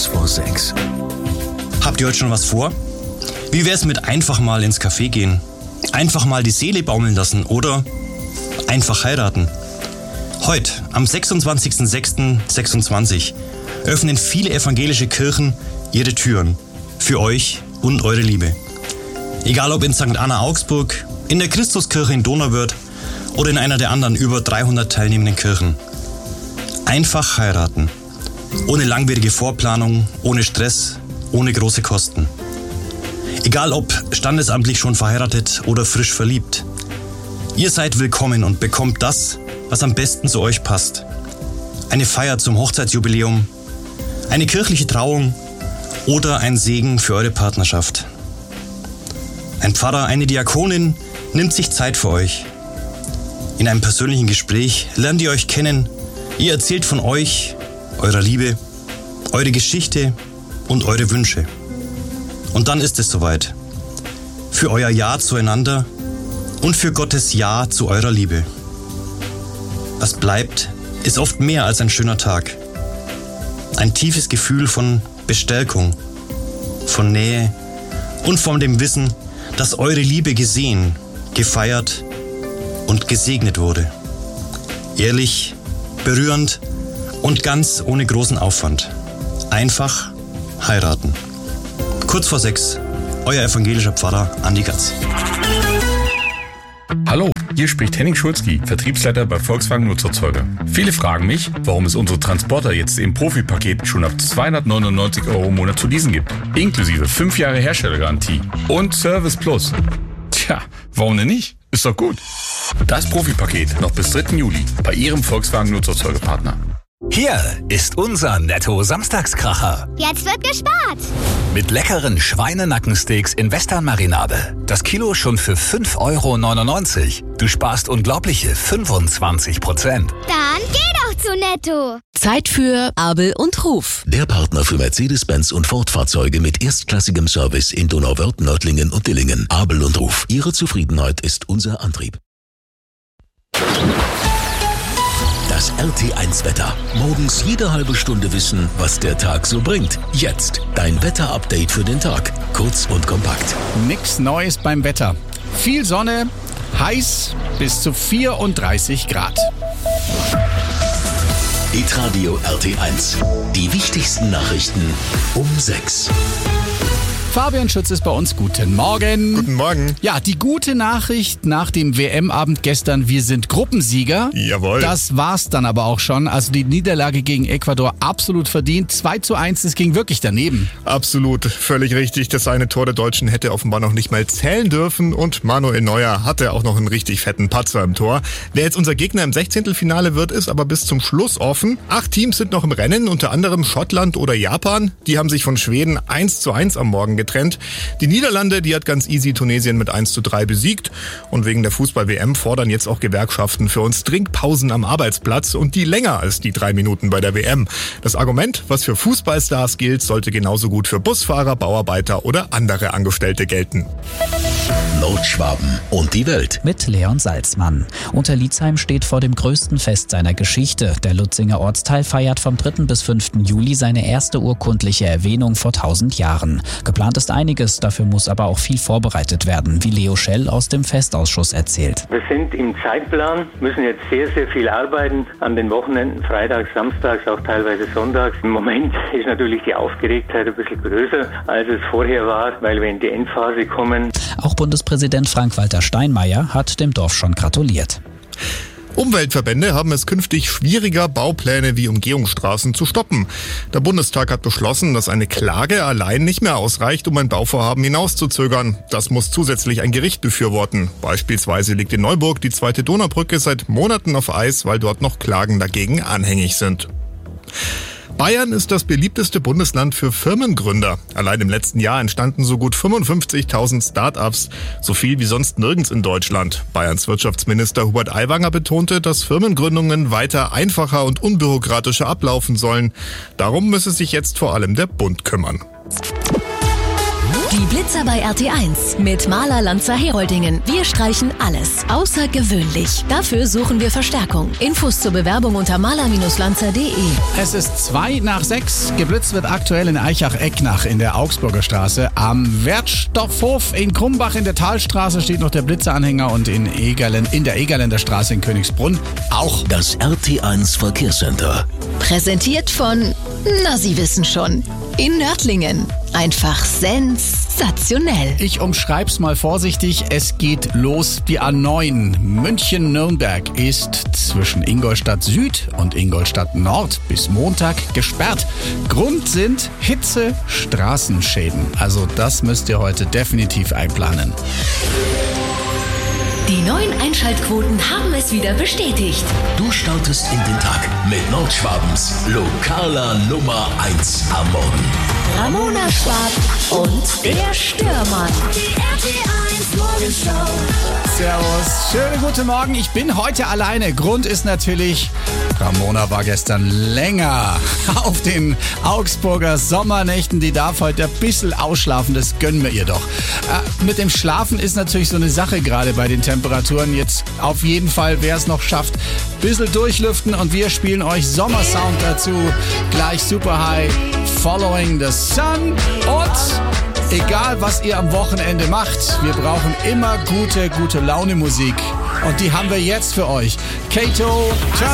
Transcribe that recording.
Kurz vor 6. Habt ihr heute schon was vor? Wie wär's mit einfach mal ins Café gehen? Einfach mal die Seele baumeln lassen oder einfach heiraten? Heute, am 26.06.26, öffnen viele evangelische Kirchen ihre Türen für euch und eure Liebe. Egal ob in St. Anna Augsburg, in der Christuskirche in Donauwörth oder in einer der anderen über 300 teilnehmenden Kirchen. Einfach heiraten. Ohne langwierige Vorplanung, ohne Stress, ohne große Kosten. Egal ob standesamtlich schon verheiratet oder frisch verliebt. Ihr seid willkommen und bekommt das, was am besten zu euch passt. Eine Feier zum Hochzeitsjubiläum, eine kirchliche Trauung oder ein Segen für eure Partnerschaft. Ein Pfarrer, eine Diakonin nimmt sich Zeit für euch. In einem persönlichen Gespräch lernt ihr euch kennen, ihr erzählt von euch, eurer Liebe, eure Geschichte und eure Wünsche. Und dann ist es soweit. Für euer Ja zueinander und für Gottes Ja zu eurer Liebe. Was bleibt, ist oft mehr als ein schöner Tag. Ein tiefes Gefühl von Bestärkung, von Nähe und von dem Wissen, dass eure Liebe gesehen, gefeiert und gesegnet wurde. Ehrlich, berührend und ganz ohne großen Aufwand. Einfach heiraten. Kurz vor 6, euer evangelischer Pfarrer Andi Gatz. Hallo, hier spricht Henning Schulzki, Vertriebsleiter bei Volkswagen Nutzerzeuger. Viele fragen mich, warum es unsere Transporter jetzt im Profi-Paket schon ab 299 € im Monat zu leasen gibt. Inklusive 5 Jahre Herstellergarantie und Service Plus. Tja, warum denn nicht? Ist doch gut. Das Profi-Paket noch bis 3. Juli bei Ihrem Volkswagen Nutzerzeugerpartner. Hier ist unser Netto-Samstagskracher. Jetzt wird gespart. Mit leckeren Schweinenackensteaks in Western-Marinade. Das Kilo schon für 5,99 €. Du sparst unglaubliche 25%. Dann geh doch zu Netto. Zeit für Abel und Ruf. Der Partner für Mercedes-Benz und Ford-Fahrzeuge mit erstklassigem Service in Donauwörth, Nördlingen und Dillingen. Abel und Ruf. Ihre Zufriedenheit ist unser Antrieb. Das RT1-Wetter. Morgens jede halbe Stunde wissen, was der Tag so bringt. Jetzt dein Wetter-Update für den Tag. Kurz und kompakt. Nix Neues beim Wetter. Viel Sonne, heiß bis zu 34 Grad. Hitradio RT1. Die wichtigsten Nachrichten um 6. Fabian Schütz ist bei uns. Guten Morgen. Guten Morgen. Ja, die gute Nachricht nach dem WM-Abend gestern, wir sind Gruppensieger. Jawohl. Das war's dann aber auch schon. Also die Niederlage gegen Ecuador absolut verdient. 2:1, das ging wirklich daneben. Absolut, völlig richtig. Das eine Tor der Deutschen hätte offenbar noch nicht mal zählen dürfen und Manuel Neuer hatte auch noch einen richtig fetten Patzer im Tor. Wer jetzt unser Gegner im 16. wird, ist aber bis zum Schluss offen. 8 Teams sind noch im Rennen, unter anderem Schottland oder Japan. Die haben sich von Schweden 1:1 am Morgen getrennt. Die Niederlande, die hat ganz easy Tunesien mit 1:3 besiegt. Und wegen der Fußball-WM fordern jetzt auch Gewerkschaften für uns Trinkpausen am Arbeitsplatz und die länger als die 3 Minuten bei der WM. Das Argument, was für Fußballstars gilt, sollte genauso gut für Busfahrer, Bauarbeiter oder andere Angestellte gelten. Nordschwaben und die Welt. Mit Leon Salzmann. Unterlietzheim steht vor dem größten Fest seiner Geschichte. Der Lutzinger Ortsteil feiert vom 3. bis 5. Juli seine erste urkundliche Erwähnung vor 1000 Jahren. Geplant ist einiges, dafür muss aber auch viel vorbereitet werden, wie Leo Schell aus dem Festausschuss erzählt. Wir sind im Zeitplan, müssen jetzt sehr, sehr viel arbeiten an den Wochenenden, freitags, samstags, auch teilweise sonntags. Im Moment ist natürlich die Aufgeregtheit ein bisschen größer, als es vorher war, weil wir in die Endphase kommen. Auch Bundespräsident Frank-Walter Steinmeier hat dem Dorf schon gratuliert. Umweltverbände haben es künftig schwieriger, Baupläne wie Umgehungsstraßen zu stoppen. Der Bundestag hat beschlossen, dass eine Klage allein nicht mehr ausreicht, um ein Bauvorhaben hinauszuzögern. Das muss zusätzlich ein Gericht befürworten. Beispielsweise liegt in Neuburg die 2. Donaubrücke seit Monaten auf Eis, weil dort noch Klagen dagegen anhängig sind. Bayern ist das beliebteste Bundesland für Firmengründer. Allein im letzten Jahr entstanden so gut 55.000 Start-ups, so viel wie sonst nirgends in Deutschland. Bayerns Wirtschaftsminister Hubert Aiwanger betonte, dass Firmengründungen weiter einfacher und unbürokratischer ablaufen sollen. Darum müsse sich jetzt vor allem der Bund kümmern. Die Blitzer bei RT1 mit Maler Lanzer Heroldingen. Wir streichen alles außergewöhnlich. Dafür suchen wir Verstärkung. Infos zur Bewerbung unter maler-lanzer.de. Es ist 5:02. Geblitzt wird aktuell in Eichach-Ecknach in der Augsburger Straße. Am Wertstoffhof in Krumbach in der Talstraße steht noch der Blitzeranhänger und in der Egerländer Straße in Königsbrunn auch. Das RT1 Verkehrscenter. Präsentiert von, na Sie wissen schon, in Nördlingen. Einfach sensationell. Ich umschreib's mal vorsichtig, es geht los. Die A9 München-Nürnberg ist zwischen Ingolstadt Süd und Ingolstadt Nord bis Montag gesperrt. Grund sind Hitze-Straßenschäden. Also das müsst ihr heute definitiv einplanen. Die neuen Einschaltquoten haben es wieder bestätigt. Du startest in den Tag mit Nordschwabens lokaler Nummer 1 am Morgen. Ramona Schwab und der Stürmer. Die RT1 Morgenshow. Servus, schönen guten Morgen. Ich bin heute alleine. Grund ist natürlich, Ramona war gestern länger auf den Augsburger Sommernächten. Die darf heute ein bisschen ausschlafen, das gönnen wir ihr doch. Mit dem Schlafen ist natürlich so eine Sache gerade bei den Temperaturen. Jetzt auf jeden Fall, wer es noch schafft, ein bisschen durchlüften und wir spielen euch Sommersound dazu. Gleich Super High, Following the Sun und egal, was ihr am Wochenende macht, wir brauchen immer gute Laune-Musik. Und die haben wir jetzt für euch. Kato, Turn